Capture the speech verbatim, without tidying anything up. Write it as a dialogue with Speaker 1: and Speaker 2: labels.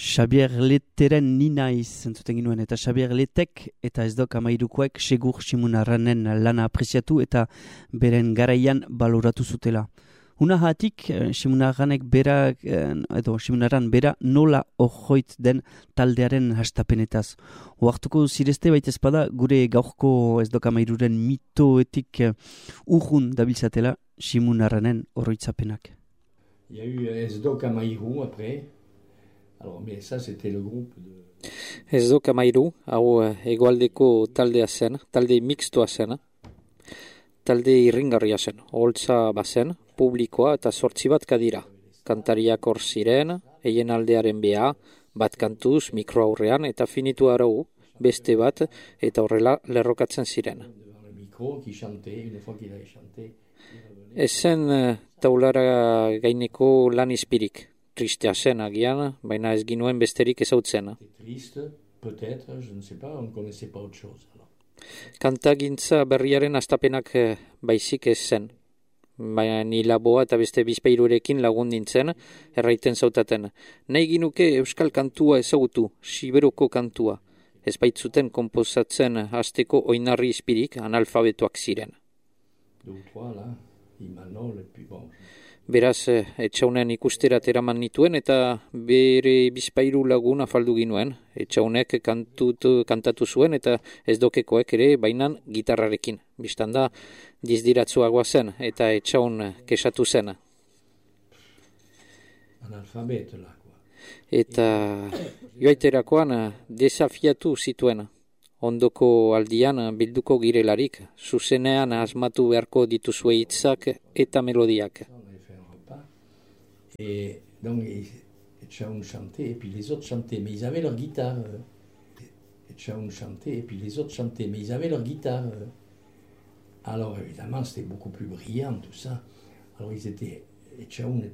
Speaker 1: Xabier Leteren ni naiz entzuten ginuen, eta Xabier Letek eta ez dok amairukoek segur Simunarranen lana apreziatu eta beren garaian baloratu zutela. Una hatik, Simunarranek bera, edo Simunarran bera nola ojoit den taldearen hastapenetaz. Oartuko zirezte baita espada gure gaurko ez dok amairuren mitoetik urrun dabiltzatela Simunarranen oroitzapenak.
Speaker 2: Il y a eu ez dok amairu après. Alors, mais ça, c'était le groupe de...
Speaker 3: Ez dok amairu, hau hegoaldeko taldea zen, talde mixtoa zen, talde irringarria zen, holtza bazen, publikoa eta sortzi bat kadira. Kantariak hor ziren, eien aldearen beha, bat kantuz, mikro aurrean, eta finitu arau, beste bat, eta horrela lerrokatzen ziren. Ez zen taulara gaineko lan izpirik. Tristea zen agian, baina ez ginuen besterik ezautzen. Kantagintza berriaren astapenak baizik ez zen. Baina ni laboa eta beste bizpeirurekin lagun nintzen, erraiten zautaten. Nahi ginuke euskal kantua ezagutu, siberoko kantua. Ez baitzuten konposatzen hasteko oinarri izpirik analfabetoak ziren. Beraz, etxaunen ikusterat eraman nituen eta bere bizpairu lagun afaldu ginuen. Etxaunek kantutu, kantatu zuen eta ez dokekoek ere bainan gitarrarekin. Bistanda, dizdiratzuagoa zen eta etxaun kesatu zen. Eta joaiterakoan desafiatu zituen. Ondoko aldian bilduko girelarik, zuzenean asmatu beharko dituzue hitzak eta melodiak.
Speaker 2: Et donc, Etchaoun chantait, et puis les autres chantaient, mais ils avaient leur guitare. Etchaoun chantait, et puis les autres chantaient, mais ils avaient leur guitare. Alors, évidemment, c'était beaucoup plus brillant, tout ça. Alors, ils étaient, Etchaoun